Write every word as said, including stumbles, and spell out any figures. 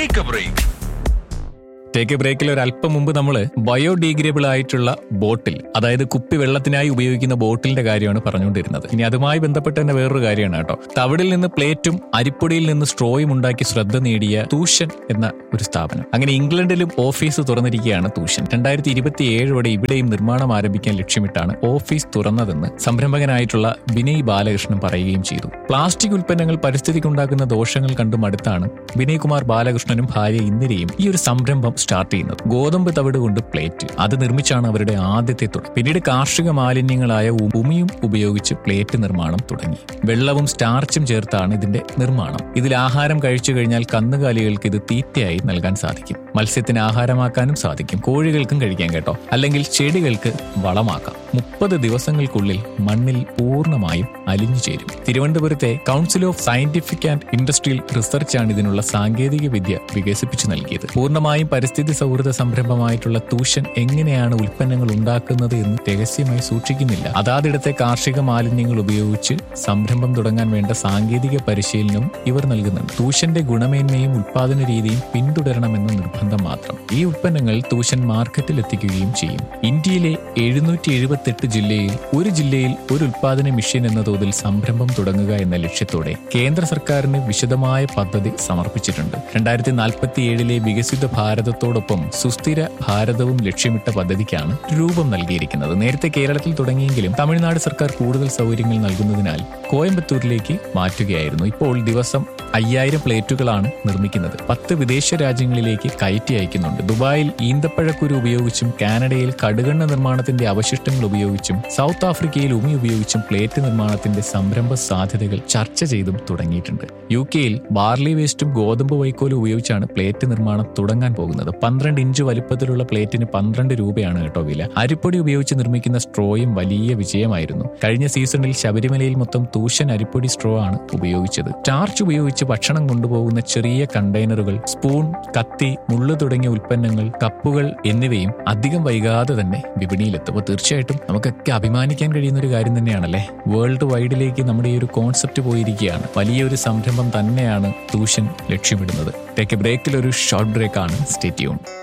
Take A break. Take A ബ്രേക്കിൽ ഒരു അല്പം മുമ്പ് നമ്മൾ ബയോഡീഗ്രേഡബിൾ ആയിട്ടുള്ള ബോട്ടിൽ, അതായത് കുപ്പി വെള്ളത്തിനായി ഉപയോഗിക്കുന്ന ബോട്ടിലിന്റെ കാര്യമാണ് പറഞ്ഞുകൊണ്ടിരുന്നത്. ഇനി അതുമായി ബന്ധപ്പെട്ട് തന്നെ വേറൊരു കാര്യമാണ് കേട്ടോ. തവിടിൽ നിന്ന് പ്ലേറ്റും അരിപ്പൊടിയിൽ നിന്ന് സ്ട്രോയും ഉണ്ടാക്കി ശ്രദ്ധ നേടിയ തൂഷൻ എന്ന ഒരു സ്ഥാപനം. അങ്ങനെ ഇംഗ്ലണ്ടിലും ഓഫീസ് തുറന്നിരിക്കുകയാണ് തൂഷൻ. രണ്ടായിരത്തി ഇരുപത്തി ഏഴോടെ ഇവിടെയും നിർമ്മാണം ആരംഭിക്കാൻ ലക്ഷ്യമിട്ടാണ് ഓഫീസ് തുറന്നതെന്ന് സംരംഭകനായിട്ടുള്ള വിനയ് ബാലകൃഷ്ണൻ പറയുകയും ചെയ്തു. പ്ലാസ്റ്റിക് ഉൽപ്പന്നങ്ങൾ പരിസ്ഥിതിക്കുണ്ടാക്കുന്ന ദോഷങ്ങൾ കണ്ടു മടുത്താണ് വിനയ് കുമാർ ബാലകൃഷ്ണനും ഭാര്യ ഇന്ദിരയും ഈ ഒരു സംരംഭം സ്റ്റാർട്ട് ചെയ്യുന്നത്. ഗോതമ്പ് തവിട് കൊണ്ട് പ്ലേറ്റ് അത് നിർമ്മിച്ചാണ് അവരുടെ ആദ്യത്തെ തുടക്കം. പിന്നീട് കാർഷിക മാലിന്യങ്ങളായ ഉമിയും ഉപയോഗിച്ച് പ്ലേറ്റ് നിർമ്മാണം തുടങ്ങി. വെള്ളവും സ്റ്റാർച്ചും ചേർത്താണ് ഇതിന്റെ നിർമ്മാണം. ഇതിൽ ആഹാരം കഴിച്ചു കഴിഞ്ഞാൽ കന്നുകാലികൾക്ക് ഇത് തീറ്റയായി നൽകാൻ സാധിക്കും. മത്സ്യത്തിന് ആഹാരമാക്കാനും സാധിക്കും. കോഴികൾക്കും കഴിക്കാൻ കേട്ടോ. അല്ലെങ്കിൽ ചെടികൾക്ക് വളമാക്കാം. മുപ്പത് ദിവസങ്ങൾക്കുള്ളിൽ മണ്ണിൽ പൂർണ്ണമായും അലിഞ്ഞു ചേരും. തിരുവനന്തപുരത്തെ council of scientific and industrial റിസർച്ചാണ് ഇതിനുള്ള സാങ്കേതിക വിദ്യ വികസിപ്പിച്ചു നൽകിയത്. പൂർണ്ണമായും പരിസ്ഥിതി സൗഹൃദ സംരംഭമായിട്ടുള്ള തൂഷൻ എങ്ങനെയാണ് ഉൽപ്പന്നങ്ങൾ ഉണ്ടാക്കുന്നത് എന്ന് രഹസ്യമായി സൂക്ഷിക്കുന്നില്ല. അതാതിടത്തെ കാർഷിക മാലിന്യങ്ങൾ ഉപയോഗിച്ച് സംരംഭം തുടങ്ങാൻ വേണ്ട സാങ്കേതിക പരിശീലനവും ഇവർ നൽകുന്നുണ്ട്. തൂഷന്റെ ഗുണമേന്മയും ഉൽപാദന രീതിയും പിന്തുടരണമെന്ന നിർബന്ധം മാത്രം. ഈ ഉൽപ്പന്നങ്ങൾ തൂഷൻ മാർക്കറ്റിൽ എത്തിക്കുകയും ചെയ്യും. ഇന്ത്യയിലെ എഴുന്നൂറ്റി എഴുപത്തെട്ട് ജില്ലയിൽ ഒരു ജില്ലയിൽ ഒരു ഉൽപാദന മിഷൻ എന്ന തോതിൽ സംരംഭം തുടങ്ങുക എന്ന ലക്ഷ്യത്തോടെ കേന്ദ്ര സർക്കാരിന് വിശദമായ പദ്ധതി സമർപ്പിച്ചിട്ടുണ്ട്. രണ്ടായിരത്തി നാൽപ്പത്തി ഏഴിലെ വികസിത ഭാരതത്തോടൊപ്പം സുസ്ഥിര ഭാരതവും ലക്ഷ്യമിട്ട പദ്ധതിക്കാണ് രൂപം നൽകിയിരിക്കുന്നത്. നേരത്തെ കേരളത്തിൽ തുടങ്ങിയെങ്കിലും തമിഴ്നാട് സർക്കാർ കൂടുതൽ സൗകര്യങ്ങൾ നൽകുന്നതിനാൽ കോയമ്പത്തൂരിലേക്ക് മാറ്റുകയായിരുന്നു. ഇപ്പോൾ ദിവസം അയ്യായിരം പ്ലേറ്റുകളാണ് നിർമ്മിക്കുന്നത്. പത്ത് വിദേശ രാജ്യങ്ങളിലേക്ക് കയറ്റി അയക്കുന്നുണ്ട്. ദുബായിൽ ഈന്തപ്പഴക്കുരു ഉപയോഗിച്ചും കാനഡയിൽ കടുകെണ്ണ നിർമ്മാണത്തിന്റെ അവശിഷ്ടങ്ങൾ ഉപയോഗിച്ചും സൗത്ത് ആഫ്രിക്കയിൽ ഉമി ഉപയോഗിച്ചും പ്ലേറ്റ് നിർമ്മാണത്തിന്റെ സംരംഭ സാധ്യതകൾ ചർച്ച ചെയ്തും തുടങ്ങിയിട്ടുണ്ട്. യു കെയിൽ ബാർലി വേസ്റ്റും ഗോതമ്പ് വൈക്കോലും ഉപയോഗിച്ചാണ് പ്ലേറ്റ് നിർമ്മാണം തുടങ്ങാൻ പോകുന്നത്. പന്ത്രണ്ട് ഇഞ്ച് വലുപ്പത്തിലുള്ള പ്ലേറ്റിന് പന്ത്രണ്ട് രൂപയാണ് കേട്ടോ വില. അരിപ്പൊടി ഉപയോഗിച്ച് നിർമ്മിക്കുന്ന സ്ട്രോയും വലിയ വിജയമായിരുന്നു. കഴിഞ്ഞ സീസണിൽ ശബരിമലയിൽ മൊത്തം തൂഷൻ അരിപ്പൊടി സ്ട്രോ ആണ് ഉപയോഗിച്ചത്. സ്റ്റാർച്ച് ഉപയോഗിച്ച് ഭക്ഷണം കൊണ്ടുപോകുന്ന ചെറിയ കണ്ടെയ്നറുകൾ, സ്പൂൺ, കത്തി, മുള്ളു തുടങ്ങിയ ഉൽപ്പന്നങ്ങൾ, കപ്പുകൾ എന്നിവയും അധികം വൈകാതെ തന്നെ വിപണിയിലെത്തും. അപ്പോൾ തീർച്ചയായിട്ടും നമുക്കൊക്കെ അഭിമാനിക്കാൻ കഴിയുന്ന ഒരു കാര്യം തന്നെയാണല്ലേ. വേൾഡ് വൈഡിലേക്ക് നമ്മുടെ ഈ ഒരു കോൺസെപ്റ്റ് പോയിരിക്കുകയാണ്. വലിയൊരു സംരംഭം തന്നെയാണ് തൂഷൻ ലക്ഷ്യമിടുന്നത്. ടേക്ക് എ ബ്രേക്കിൽ ഒരു ഷോർട്ട് ബ്രേക്ക് ആണ്. Stay tune.